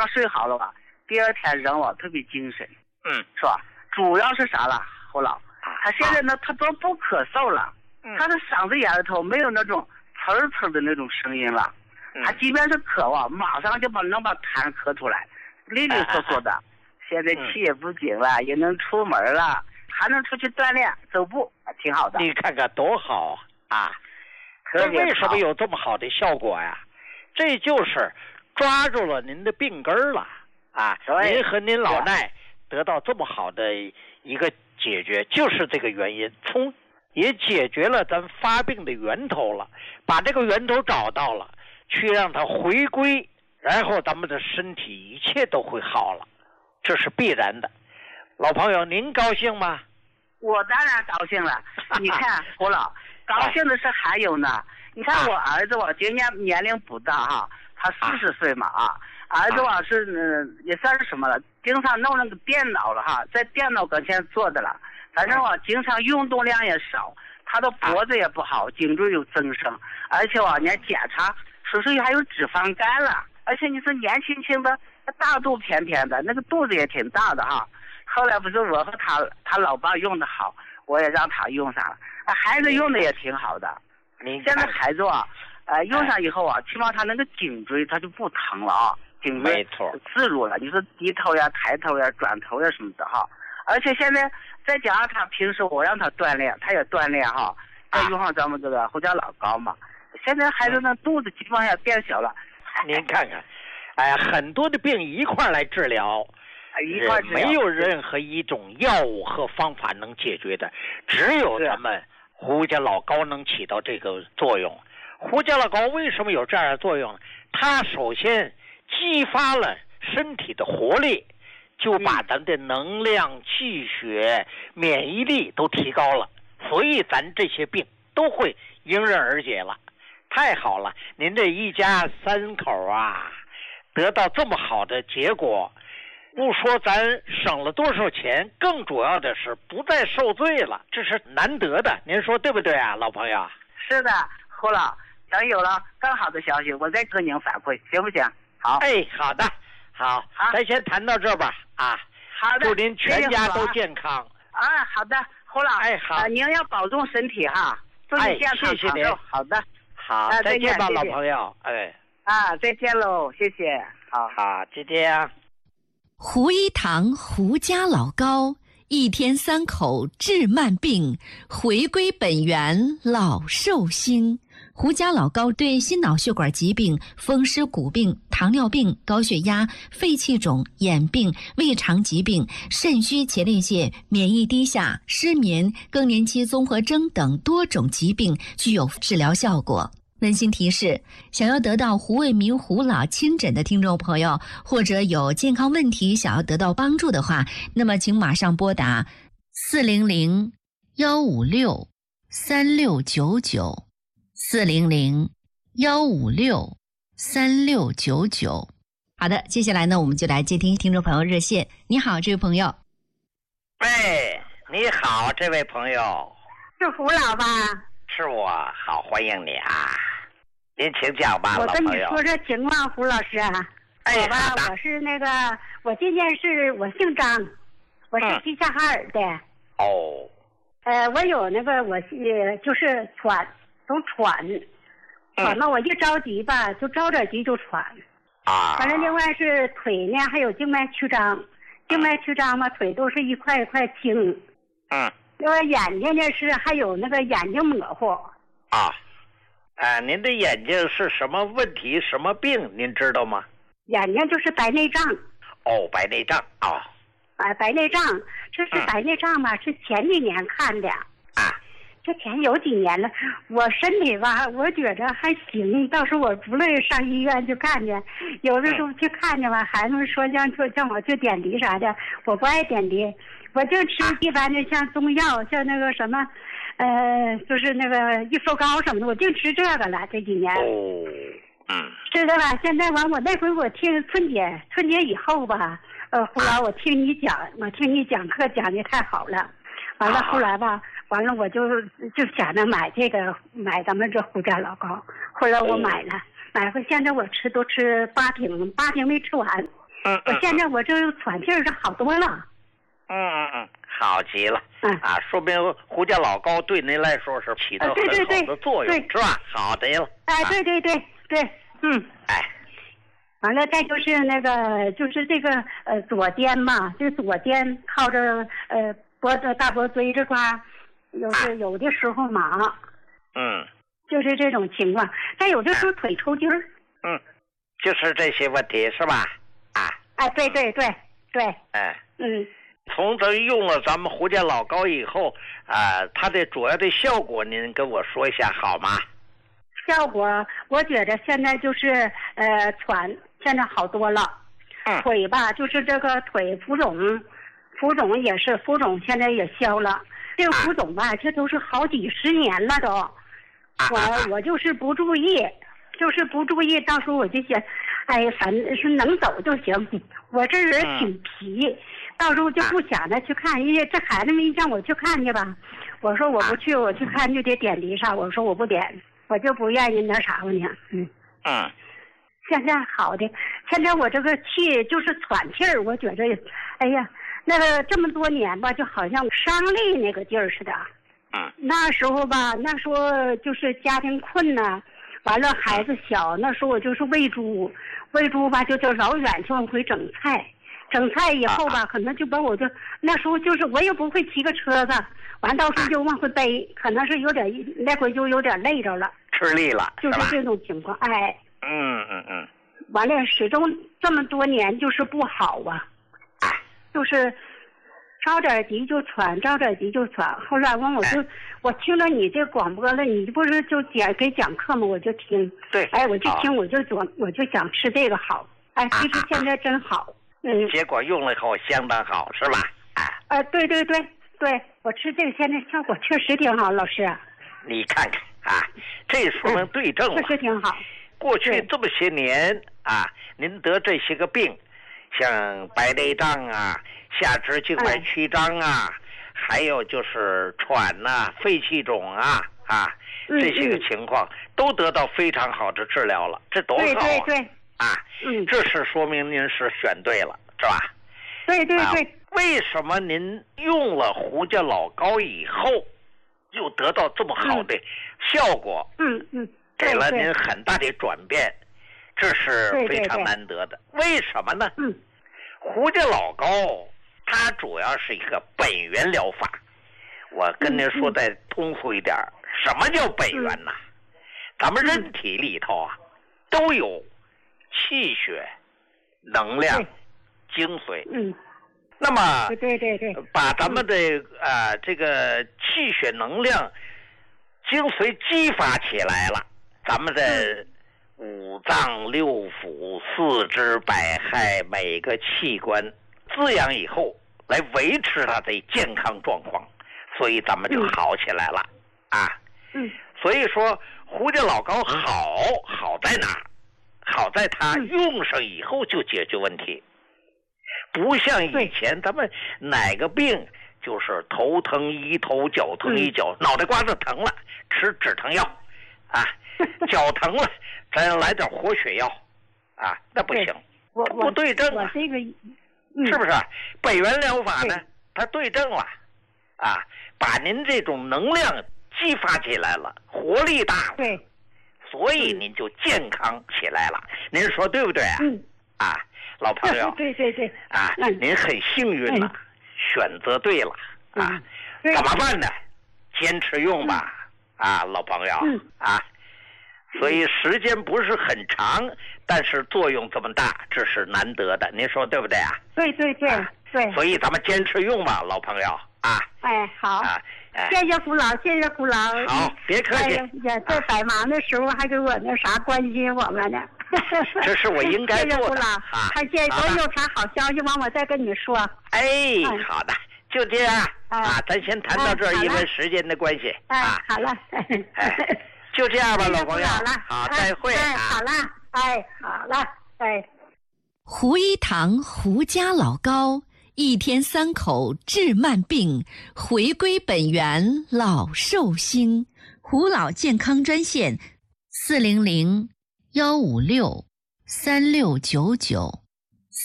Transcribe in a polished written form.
上睡好了吧，第二天人啊特别精神，是吧？主要是啥了，胡老？他现在呢，他都不咳嗽了，他的嗓子眼里头没有那种呲呲的那种声音了，他即便是咳啊，马上就能把痰咳出来，利利索索的。现在气也不紧了，也能出门了，还能出去锻炼走步，挺好的。 你看看多好啊！这为什么有这么好的效果呀？这就是抓住了您的病根了啊！您和您老奈得到这么好的一个解决，就是这个原因，也解决了咱发病的源头了，把这个源头找到了，去让它回归，然后咱们的身体一切都会好了，这是必然的。老朋友，您高兴吗？ 我当然高兴了。你看胡老，高兴的是还有呢。你看我儿子，我今年年龄不大哈，他40岁嘛啊。儿子啊是也算是什么了，经常弄那个电脑了哈，在电脑跟前坐的了。反正我经常运动量也少，他的脖子也不好，颈椎有增生，而且我连检查说是还有脂肪肝了，而且你说年轻轻的大肚偏偏的，那个肚子也挺大的哈。后来不是我和他老爸用的好，我也让他用上了，孩子用的也挺好的。现在孩子啊，用上以后啊，起码他那个颈椎他就不疼了啊，颈椎自如了。你说低头呀、抬头呀、转头呀什么的哈。而且现在再加上他平时我让他锻炼，他也锻炼哈，再用上咱们这个胡椒老膏嘛，现在孩子那肚子基本上变小了。 您看看，哎呀，很多的病一块来治疗。没有任何一种药物和方法能解决的，只有咱们胡椒老膏能起到这个作用。胡椒老膏为什么有这样的作用呢？它首先激发了身体的活力，就把咱的能量、气血、免疫力都提高了，所以咱这些病都会迎刃而解了。太好了，您这一家3口啊，得到这么好的结果。不说咱省了多少钱，更主要的是不再受罪了，这是难得的，您说对不对啊，老朋友？ 是的，胡老，等有了更好的消息，我再跟您反馈，行不行？好， 好的，好，咱先谈到这吧啊。 好的， 祝您全家都健康啊。好的，胡老， 好， 您要保重身体哈，祝你健康长寿。好的， 好，再见吧，老朋友。 再见喽，谢谢。好， 再见啊。 胡一堂胡家老膏，一天3口治慢病，回归本源老寿星。胡家老膏对心脑血管疾病、风湿骨病、糖尿病、高血压、肺气肿、眼病、胃肠疾病、肾虚前列腺、免疫低下、失眠、更年期综合征等多种疾病具有治疗效果。温馨提示：想要得到胡卫民胡老亲诊的听众朋友，或者有健康问题想要得到帮助的话，那么请马上拨打400-156-3699 400-156-3699。好的，接下来呢，我们就来接听听众朋友热线。你好，这位朋友。 你好，这位朋友。 是胡老吧？ 是我，好，欢迎你啊！您请讲吧， 我跟你说这情况，胡老师啊。我吧，我是那个，我今天是我姓张，我是齐齐哈尔的。我有那个，我就是喘，总喘到我一着急吧，就着点急就喘。完了，另外是腿呢，还有静脉曲张，静脉曲张嘛，腿都是一块一块青。另外眼睛呢是还有那个眼睛模糊。 您的眼睛是什么问题，什么病您知道吗？ 眼睛就是白内障。 白内障白内障，这是白内障吧？是前几年看的。这前有几年了，我身体吧，我觉着还行，到时候我不乐意上医院去看去，有的时候去看去吧，孩子们说叫我去点滴啥的，我不爱点滴，我就吃一般的像中药，像那个什么，就是那个益寿膏什么的，我就吃这个了这几年。知道吧？现在完，我那回我听春节以后吧，后来我听你讲课讲的太好了，完了后来吧。完了，我就想着买咱们这胡家老膏，后来我买了，买回现在我都吃8瓶没吃完。 我现在我这喘气儿是好多了。 好极了。说明胡家老高对您来说是起到很好的作用，是吧？好的了。 对。完了，再就是那个，就是这个左肩嘛，这左肩靠着大脖椎这块，有的时候麻。就是这种情况。再有的时候腿抽筋儿。 就是这些问题是吧？ 对。 从这用了咱们胡家老高以后，它的主要的效果您跟我说一下好吗？ 效果我觉得现在就是喘现在好多了。腿吧，就是这个腿浮肿也是浮肿，现在也消了。这个浮肿吧，这都是好几十年了都。我就是不注意，到时候我就想，反正是能走就行。我这人挺皮，到时候就不想着去看，因为这孩子们一让我去看去吧，我说我不去，我去看就得点滴上，我说我不点，我就不愿意那啥呢。现在好的，现在我这个气就是喘气儿，我觉着，那个这么多年吧，就好像伤力那个劲儿似的。那时候吧，就是家庭困难，完了孩子小，那时候我就是喂猪吧，就老远就往回整菜以后吧，可能就把我那时候就是我也不会骑个车子，完到时候就往回背，可能是有点那会就有点累着了， 吃力了， 就是这种情况。完了始终这么多年就是不好啊，就是着点急就喘，后来我听了你这广播了，你不是就给讲课吗？我就听， 对， 我就听，我就想吃这个好，其实现在真好， 结果用了以后相当好，是吧？ 对，我吃这个现在效果确实挺好，老师。 你看看这说明对症了， 确实挺好。 过去这么些年您得这些个病，像白内障下肢静脉曲张还有就是喘肺气肿这些个情况都得到非常好的治疗了，这多好对这是说明您是选对了，是吧？ 对。 为什么您用了胡家老高以后又得到这么好的效果？给了您很大的转变，这是非常难得的。为什么呢？胡家老高它主要是一个本源疗法。我跟您说再通俗一点，什么叫本源呢？咱们人体里头都有气血、能量、精髓。那么把咱们的这个气血、能量、精髓激发起来了，咱们的五脏六腑、四肢百骸每个器官滋养以后，来维持它的健康状况，所以咱们就好起来了所以说胡家老高好在哪？好在它用上以后就解决问题，不像以前咱们哪个病就是头疼医头，脚疼医脚，脑袋瓜子疼了吃止疼药脚疼了咱来点活血药那不行，不对症我这个是不是？本源疗法呢，它对症了把您这种能量激发起来了，活力大了，所以您就健康起来了。您说对不对老朋友？ 对您很幸运了，选择对了怎么办呢？坚持用吧老朋友所以时间不是很长，但是作用这么大，这是难得的，您说对不对对， 所以咱们坚持用吧，老朋友好谢谢胡老， 好，别客气在百忙的时候还给我那啥关心我们呢这是我应该做的。谢谢胡老谢谢，我有啥好消息完我再跟你说。 好的，就这样咱先谈到这儿，因为时间的关系好了就这样吧，老朋友好，再会好了好了胡一堂胡家老高，一天3口治慢病，回归本源老寿星。胡老健康专线400-156-3699。